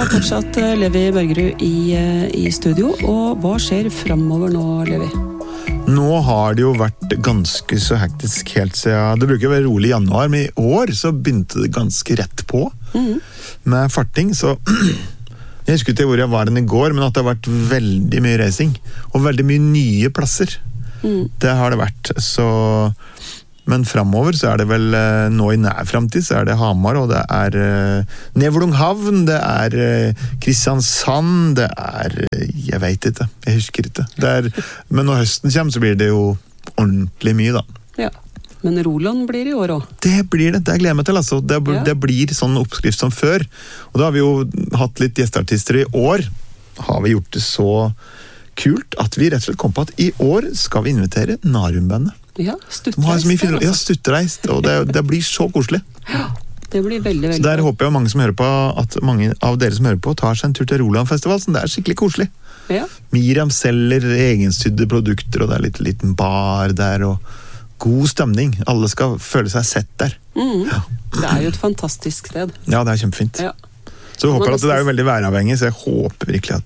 har fortsatt Levi Bergerud i studio, og hva skjer fremover nå, Levi? Nå har det jo vært ganske så hektisk helt siden, det bruker å være rolig i januar, men i år så begynte det ganske rett på med farting, så jeg husker ikke hvor jeg var den i går, men at det har vært veldig mye racing, og veldig mye nye plasser. Det har det vært, så... Men fremover så det vel, nå i nær fremtid, så det Hamar, og det Nevlunghavn, det Kristiansand, det jeg vet ikke, jeg husker ikke. Men når høsten kommer, så blir det jo ordentlig mye, da. Ja, men Roland blir i år også. Det blir det, det gleder jeg meg til, altså. Det blir sånn oppskrift som før. Og da har vi jo hatt litt gjestartister i år. Har vi gjort det så kult at vi rett og slett kom på at i år skal vi invitere Narumbandet. Ja, stuttreist. Ja, stuttreist, og det blir så koselig. Ja, det blir veldig, veldig. Så der håper jeg mange som hører på, at mange av dere som hører på, tar seg en tur til Rolandfestival, så det skikkelig koselig. Ja. Miriam selger egensydde produkter, og det en liten bar der, og god stemning. Alle skal føle seg sett der. Ja. Det jo et fantastisk sted. Ja, det kjempefint. Ja. Så jeg håper at det jo veldig væravhengig, så jeg håper virkelig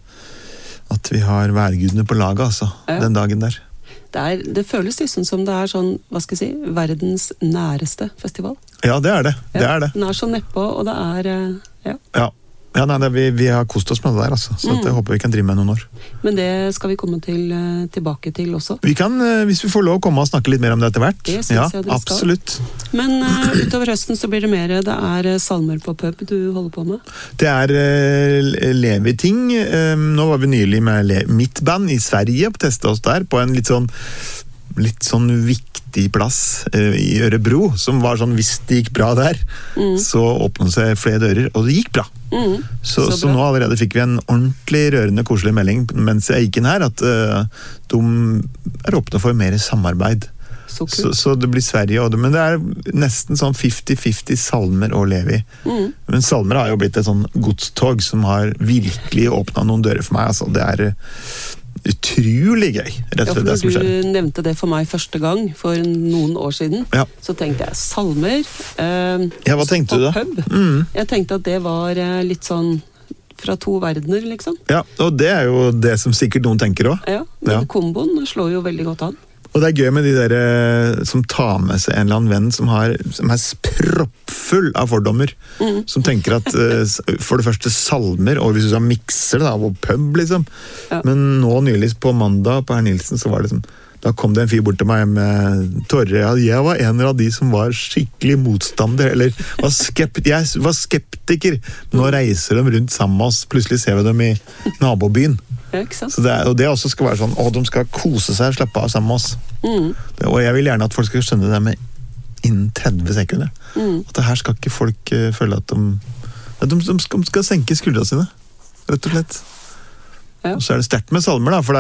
at vi har værgudene på laget, altså, den dagen der. Det føles liksom som det sånn, hva skal jeg si, verdens næreste festival. Ja, det det. Det det. Den så nedpå, og det ja. Ja, nei, vi har kost oss med det der, altså. Så jeg håper vi kan drive med noen år. Men det skal vi komme tilbake til også. Vi kan, hvis vi får lov, komme og snakke litt mer om det etter hvert. Det synes jeg dere skal. Absolutt. Men utover høsten så blir det mer, det salmer på pub du holder på med? Det Levi-ting. Nå var vi nylig med mitt band i Sverige, på testet oss der, på en litt sånn viktig plass i Ørebro, som var sånn, hvis det gikk bra der, så åpnet seg flere dører, og det gikk bra. Så nå allerede fikk vi en ordentlig rørende, koselig melding mens jeg gikk inn her, at de åpnet for mer samarbeid. Så det blir Sverige, men det nesten sånn 50-50 salmer og Levi. Men salmer har jo blitt et sånn godstog som har virkelig åpnet noen dører for meg, altså det utrolig gøy, rett og slett det som skjer. Du nevnte det for meg første gang for noen år siden, så tenkte jeg salmer hva tenkte du da? Pub. Jeg tenkte at det var litt sånn fra to verdener, liksom. Ja, og det jo det som sikkert noen tenker også. Ja, men komboen slår jo veldig godt an. Og det gøy med de der som tar med seg en eller annen venn som proppfull av fordommer, som tenker at for det første salmer, og hvis du mikser det og pub, liksom. Men nå nylig på mandag på Herr Nilsen, så var det da kom det en fyr bort til meg med tårer. Jeg var en av de som var skikkelig motstander, eller jeg var skeptiker. Nå reiser de rundt sammen med oss, plutselig ser vi dem i nabobyen. Ja, ikke sant? Så det også skal være sånn, de skal kose seg og slappe av sammen med oss. Og jeg vil gjerne at folk skal skjønne det med innen 30 sekunder. At det her skal ikke folk føle at de skal senke skuldra sine, rett og slett. Og så det sterkt med salmer da, for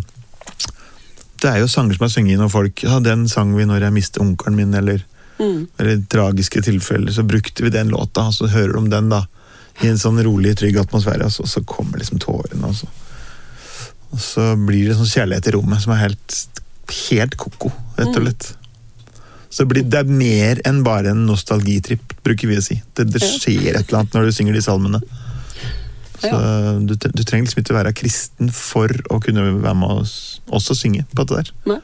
det jo sanger som sunget når folk, den sang vi når jeg mistet onkelen min, eller tragiske tilfeller, så brukte vi den låta, og så hører de den da, i en sånn rolig, trygg atmosfære, og så kommer liksom tårene, og så blir det sånn kjærlighet i rommet, som helt koko, rett og slett. Så det mer enn bare en nostalgitripp, bruker vi å si. Det skjer et eller annet når du synger de salmene. Så du trenger liksom ikke være kristen for å kunne være med oss også synge på det der. Nei.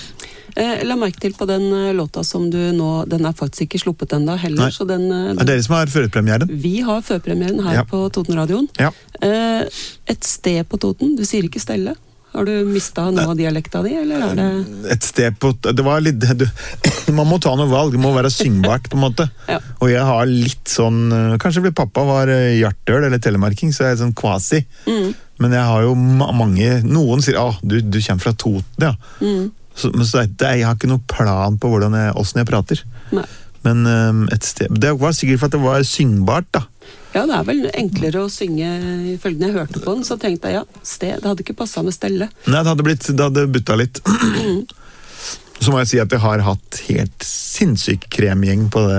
La merke til på den låta som du nå, den faktisk ikke sluppet enda heller. Så det dere som har førpremieren? Vi har førpremieren her på Toten-radioen. Ja. Et sted på Toten, du sier ikke Stelle. Har du mistet noe av dialekta di, eller det... Et sted på... Det var litt... Man må ta noe valg, det må være syngbart på en måte. Og jeg har litt sånn... Kanskje fordi pappa var hjartøl eller telemarking, så jeg sånn kvasi. Men jeg har jo mange... Noen sier, du kommer fra Toten, ja. Men jeg har ikke noe plan på hvordan jeg prater. Nei. Men et sted... Det var sikkert for at det var syngbart, da. Ja, det vel enklere å synge ifølge når jeg hørte på den, så tenkte jeg, det hadde ikke passet med Stelle. Nei, det hadde byttet litt. Så må jeg si at jeg har hatt helt sinnssyk kremgjeng på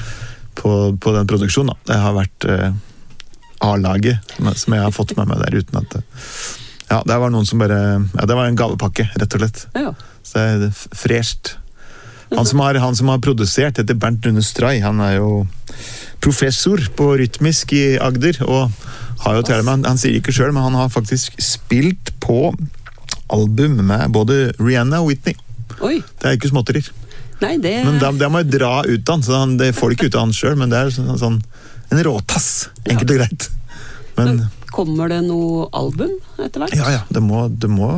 den produksjonen, da. Det har vært A-laget som jeg har fått med meg der, uten at... Ja, det var noen som bare... Ja, det var en gavepakke, rett og slett. Ja. Så det fresht. Han som har produsert, heter Bernt Rune Stray. Han jo professor på rytmisk i Agder, og har jo til og med, han sier ikke selv, men han har faktisk spilt på album med både Rihanna og Whitney. Oi. Det er ikke småtterier. Nei, det... Men det må jo dra ut han, så det får det ikke ut av han selv, men det er sånn en råtass, enkelt og greit. Men kommer det noe album etter hvert? Ja, det må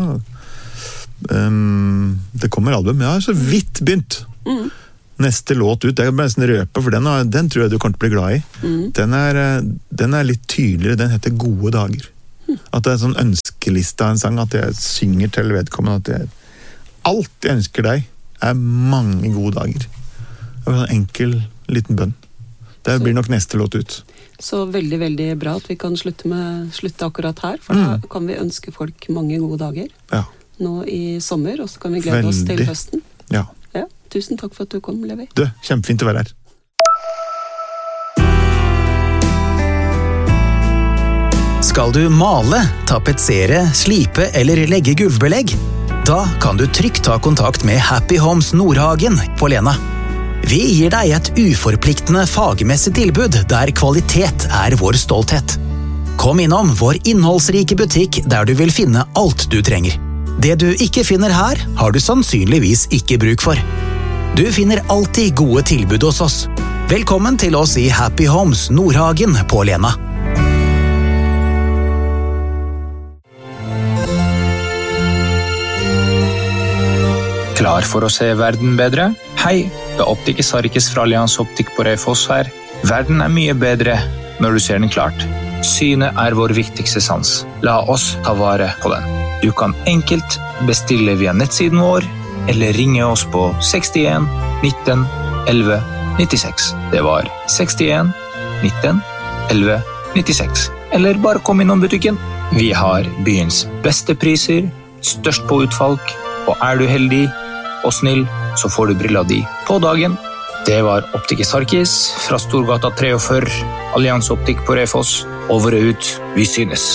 det kommer album, ja, så vidt begynt. Neste låt ut, det er bare nesten røpe, for den tror jeg du kan bli glad i. Den er litt tydeligere, den heter Gode dager. At det er sånn ønskeliste av en sang, at jeg synger til vedkommende, at alt jeg ønsker deg er mange gode dager. Det er en enkel liten bønn. Det blir nok neste låt ut. Så veldig, veldig bra at vi kan slutte akkurat her, for da kan vi ønske folk mange gode dager. Ja. Nå i sommer, og så kan vi glede oss til høsten. Ja. Tusen takk for at du kom, Levi. Du, kjempefint å være her. Skal du male, tapetsere, slipe eller legge gulvbelegg? Da kan du trygt ta kontakt med Happy Homes Nordhagen på Lena. Vi gir deg et uforpliktende fagmessig tilbud der kvalitet er vår stolthet. Kom innom vår innholdsrike butikk der du vil finne alt du trenger. Det du ikke finner her, har du sannsynligvis ikke bruk for. Du finner alltid gode tilbud hos oss. Velkommen til oss i Happy Homes Nordhagen på Lena. Klar for å se verden bedre? Hei, det er Optiker Sarkis fra Allians Optik på Raufoss her. Verden er mye bedre når du ser den klart. Synet er vår viktigste sans. La oss ta vare på den. Du kan enkelt bestille via nettsiden vår, eller ringe oss på 61 19 11 96. Det var 61 19 11 96. Eller bare kom innom butikken. Vi har byens beste priser, størst på utvalg, og er du heldig og snill, så får du brilla di på dagen. Det var Optiker Sarkis fra Storgata 43, Allians Optik på Raufoss. Over og ut, vi synes.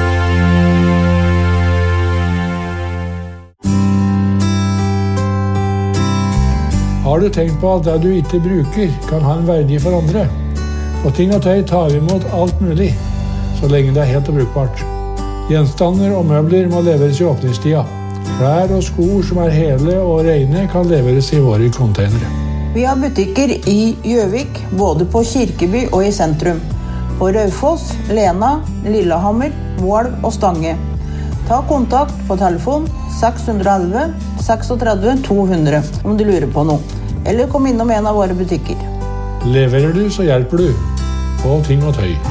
Har du tenkt på at det du ikke bruker kan ha en verdi for andre? Og ting og tøy tar vi imot alt mulig, så lenge det er helt og brukbart. Gjenstander og møbler må leveres i åpningstida. Klær og sko som er hele og rene kan leveres i våre containere. Vi har butikker i Gjøvik, både på Kirkeby og i sentrum. På Raufoss, Lena, Lillehammer, Mål og Stange. Ta kontakt på telefon 611 36 200 om du lurer på noe. Eller kom innom en av våre butikker. Leverer du, så hjelper du. På ting og tøy.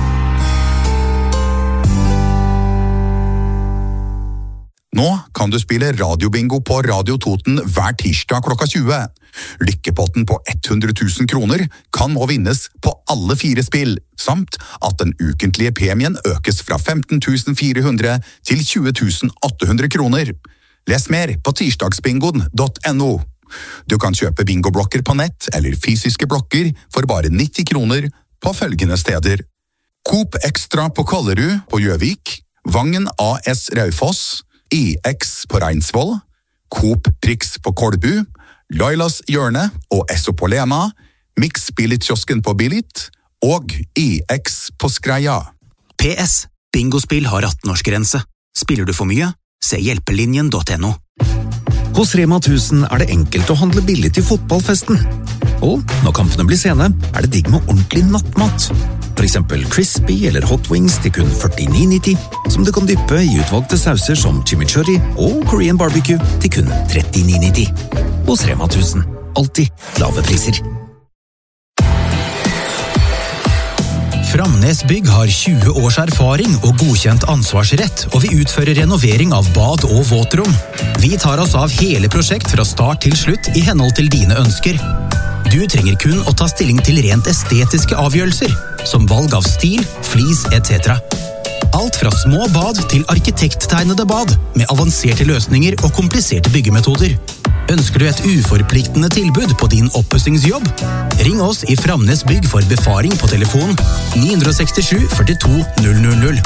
Nå kan du spille radiobingo på Radio Toten hver tirsdag klokka 20. Lykkepotten på 100 000 kroner kan nå vinnes på alle 4 spill, samt at den ukentlige premien økes fra 15 400 til 20 800 kroner. Les mer på tirsdagsbingoen.no. Du kan kjøpe bingoblokker på nett eller fysiske blokker for bare 90 kroner på følgende steder. Coop Extra på Kollerud på Gjøvik, Vangen AS Raufoss, IX på Reinsvoll, Coop Prix på Kolbu, Lailas Hjørne og Esso på Lena, Mix Billit-kiosken på Billit og IX på Skreia. PS. Bingospill har 18-årsgrense. Spiller du for mye? Se hjelpelinjen.no. Hos Rema 1000 er det enkelt å handle billig til fotballfesten. Og når kampene blir sene, er det digg med ordentlig nattmat. For eksempel crispy eller hot wings til kun 49,90, som du kan dyppe i utvalgte sauser som chimichurri og Korean barbecue til kun 39,90. Hos Rema 1000. Alltid lave priser. Framnes Bygg har 20 års erfaring og godkjent ansvarsrett, og vi utfører renovering av bad og våtrom. Vi tar oss av hele prosjekt fra start til slutt i henhold til dine ønsker. Du trenger kun å ta stilling til rent estetiske avgjørelser, som valg av stil, flis etc. Alt fra små bad til arkitekttegnede bad, med avanserte løsninger og kompliserte byggemetoder. Ønsker du et uforpliktende tilbud på din oppussingsjobb? Ring oss i Framnes Bygg for befaring på telefon 967 42 000.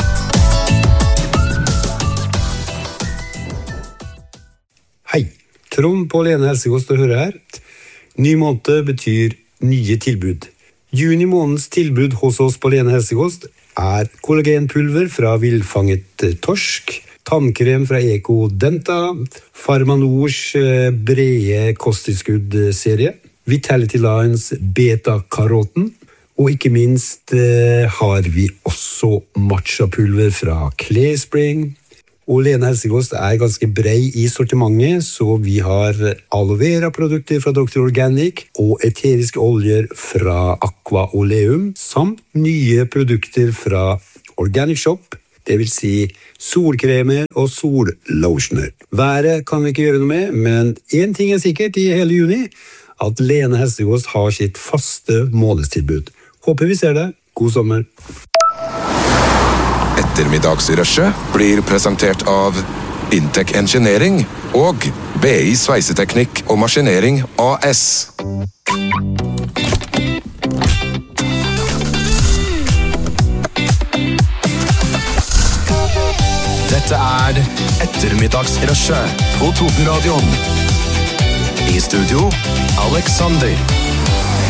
Hei, Trond på Lene Helsekost og Høre her. Ny måned betyr nye tilbud. Juni måneds tilbud hos oss på Lene Helsekost kollagenpulver fra villfanget torsk, tannkrem fra Eko Denta, Farmanors brede kosttilskudd-serie, Vitality Lines beta-karoten, og ikke minst har vi også matcha-pulver fra Clayspring. Og Lene Helsekost ganske brei i sortimentet, så vi har aloe vera-produkter fra Dr. Organic og eteriske oljer fra Aqua Oleum, samt nye produkter fra Organic Shop, det vil si solkremer og sollotioner. Været kan vi ikke gjøre noe med, men en ting sikkert i hele juni, at Lene Helsekost har sitt faste månedstilbud. Håper vi ser det. God sommer! Ettermiddagsrushet blir presentert av Intec Engineering og BI Sveiseteknikk og Maskinering AS. Dette Ettermiddagsrushet på Totenradioen. I studio, Alexander.